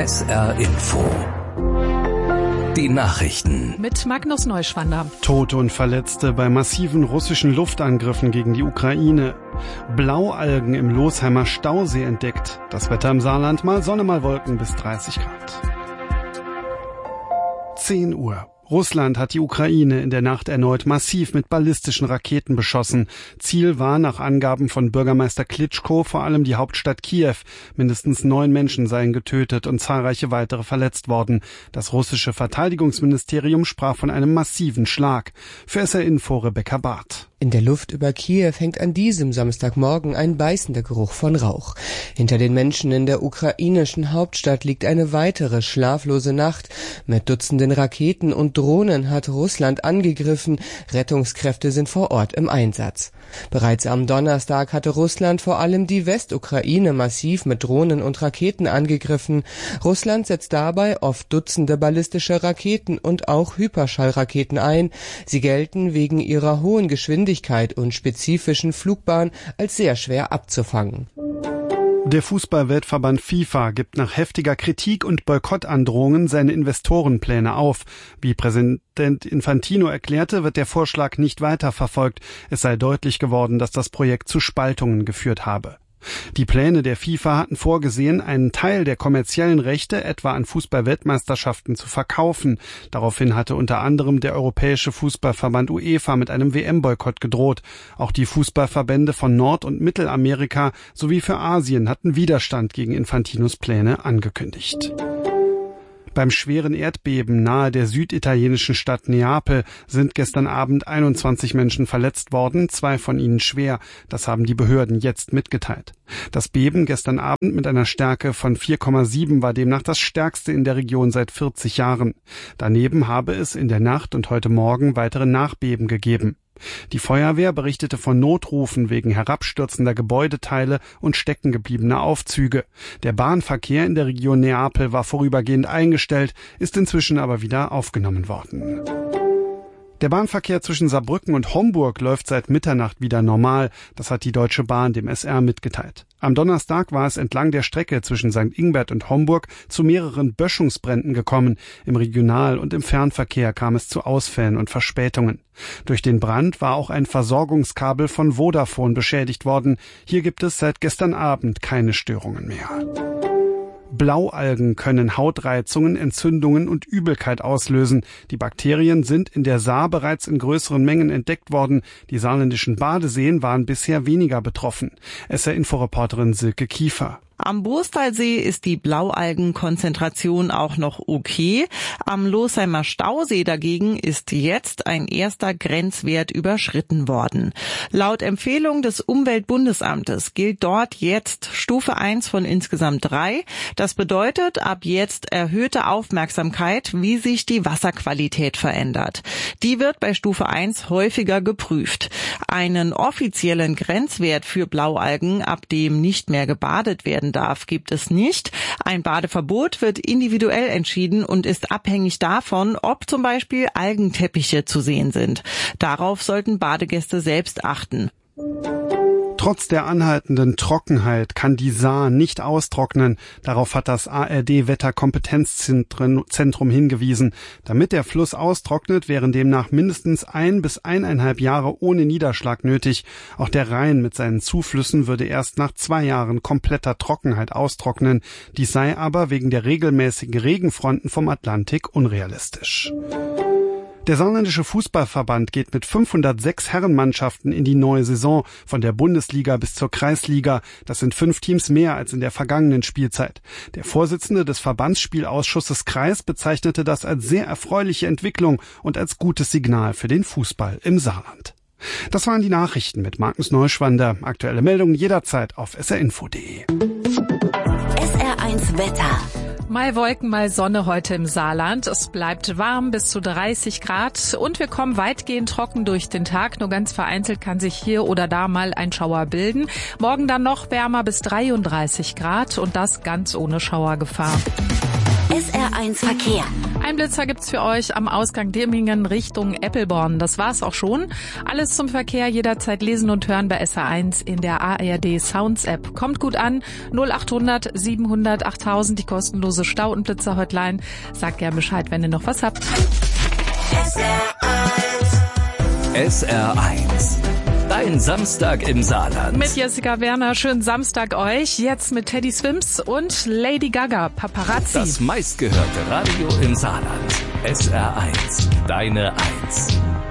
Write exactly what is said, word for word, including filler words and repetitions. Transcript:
S R Info. Die Nachrichten. Mit Magnus Neuschwander. Tote und Verletzte bei massiven russischen Luftangriffen gegen die Ukraine. Blaualgen im Losheimer Stausee entdeckt. Das Wetter im Saarland, mal Sonne, mal Wolken bis dreißig Grad. zehn Uhr. Russland hat die Ukraine in der Nacht erneut massiv mit ballistischen Raketen beschossen. Ziel war nach Angaben von Bürgermeister Klitschko vor allem die Hauptstadt Kiew. Mindestens neun Menschen seien getötet und zahlreiche weitere verletzt worden. Das russische Verteidigungsministerium sprach von einem massiven Schlag. Für S R Info Rebecca Barth. In der Luft über Kiew hängt an diesem Samstagmorgen ein beißender Geruch von Rauch. Hinter den Menschen in der ukrainischen Hauptstadt liegt eine weitere schlaflose Nacht. Mit Dutzenden Raketen und Drohnen hat Russland angegriffen. Rettungskräfte sind vor Ort im Einsatz. Bereits am Donnerstag hatte Russland vor allem die Westukraine massiv mit Drohnen und Raketen angegriffen. Russland setzt dabei oft Dutzende ballistische Raketen und auch Hyperschallraketen ein. Sie gelten wegen ihrer hohen Geschwindigkeit und spezifischen Flugbahn als sehr schwer abzufangen. Der Fußball-Weltverband FIFA gibt nach heftiger Kritik und Boykottandrohungen seine Investorenpläne auf. Wie Präsident Infantino erklärte, wird der Vorschlag nicht weiterverfolgt. Es sei deutlich geworden, dass das Projekt zu Spaltungen geführt habe. Die Pläne der FIFA hatten vorgesehen, einen Teil der kommerziellen Rechte etwa an Fußball-Weltmeisterschaften zu verkaufen. Daraufhin hatte unter anderem der Europäische Fußballverband UEFA mit einem W M-Boykott gedroht. Auch die Fußballverbände von Nord- und Mittelamerika sowie für Asien hatten Widerstand gegen Infantinos Pläne angekündigt. Beim schweren Erdbeben nahe der süditalienischen Stadt Neapel sind gestern Abend einundzwanzig Menschen verletzt worden, zwei von ihnen schwer. Das haben die Behörden jetzt mitgeteilt. Das Beben gestern Abend mit einer Stärke von vier Komma sieben war demnach das stärkste in der Region seit vierzig Jahren. Daneben habe es in der Nacht und heute Morgen weitere Nachbeben gegeben. Die Feuerwehr berichtete von Notrufen wegen herabstürzender Gebäudeteile und steckengebliebener Aufzüge. Der Bahnverkehr in der Region Neapel war vorübergehend eingestellt, ist inzwischen aber wieder aufgenommen worden. Der Bahnverkehr zwischen Saarbrücken und Homburg läuft seit Mitternacht wieder normal. Das hat die Deutsche Bahn dem S R mitgeteilt. Am Donnerstag war es entlang der Strecke zwischen Sankt Ingbert und Homburg zu mehreren Böschungsbränden gekommen. Im Regional- und im Fernverkehr kam es zu Ausfällen und Verspätungen. Durch den Brand war auch ein Versorgungskabel von Vodafone beschädigt worden. Hier gibt es seit gestern Abend keine Störungen mehr. Blaualgen können Hautreizungen, Entzündungen und Übelkeit auslösen. Die Bakterien sind in der Saar bereits in größeren Mengen entdeckt worden. Die saarländischen Badeseen waren bisher weniger betroffen. S R-Inforeporterin Silke Kiefer. Am Boostalsee ist die Blaualgenkonzentration auch noch okay. Am Losheimer Stausee dagegen ist jetzt ein erster Grenzwert überschritten worden. Laut Empfehlung des Umweltbundesamtes gilt dort jetzt Stufe eins von insgesamt drei. Das bedeutet ab jetzt erhöhte Aufmerksamkeit, wie sich die Wasserqualität verändert. Die wird bei Stufe eins häufiger geprüft. Einen offiziellen Grenzwert für Blaualgen, ab dem nicht mehr gebadet werden darf, gibt es nicht. Ein Badeverbot wird individuell entschieden und ist abhängig davon, ob zum Beispiel Algenteppiche zu sehen sind. Darauf sollten Badegäste selbst achten. Trotz der anhaltenden Trockenheit kann die Saar nicht austrocknen. Darauf hat das A R D-Wetterkompetenzzentrum hingewiesen. Damit der Fluss austrocknet, wären demnach mindestens ein bis eineinhalb Jahre ohne Niederschlag nötig. Auch der Rhein mit seinen Zuflüssen würde erst nach zwei Jahren kompletter Trockenheit austrocknen. Dies sei aber wegen der regelmäßigen Regenfronten vom Atlantik unrealistisch. Der saarländische Fußballverband geht mit fünfhundertsechs Herrenmannschaften in die neue Saison, von der Bundesliga bis zur Kreisliga. Das sind fünf Teams mehr als in der vergangenen Spielzeit. Der Vorsitzende des Verbandsspielausschusses Kreis bezeichnete das als sehr erfreuliche Entwicklung und als gutes Signal für den Fußball im Saarland. Das waren die Nachrichten mit Magnus Neuschwander. Aktuelle Meldungen jederzeit auf s r info punkt d e. S R eins Wetter. Mal Wolken, mal Sonne heute im Saarland. Es bleibt warm bis zu dreißig Grad und wir kommen weitgehend trocken durch den Tag. Nur ganz vereinzelt kann sich hier oder da mal ein Schauer bilden. Morgen dann noch wärmer bis dreiunddreißig Grad und das ganz ohne Schauergefahr. S R eins Verkehr. Ein Blitzer gibt's für euch am Ausgang Dirmingen Richtung Eppelborn. Das war's auch schon. Alles zum Verkehr jederzeit lesen und hören bei S R eins in der A R D Sounds App. Kommt gut an. null achthundert siebenhundert achttausend, die kostenlose Stau- und Blitzer-Hotline. Sagt gern Bescheid, wenn ihr noch was habt. S R eins. S R eins. Dein Samstag im Saarland. Mit Jessica Werner, schönen Samstag euch. Jetzt mit Teddy Swims und Lady Gaga, Paparazzi. Das meistgehörte Radio im Saarland. S R eins. Deine Eins.